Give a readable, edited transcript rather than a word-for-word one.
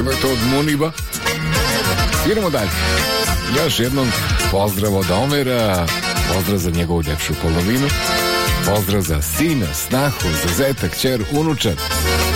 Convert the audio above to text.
Bilo je to od Muniba. Idemo dalje. Još jednom pozdrav od Omera, pozdrav za njegovu ljepšu polovinu, pozdrav za sina, snahu, za zeta, kćer, unučad.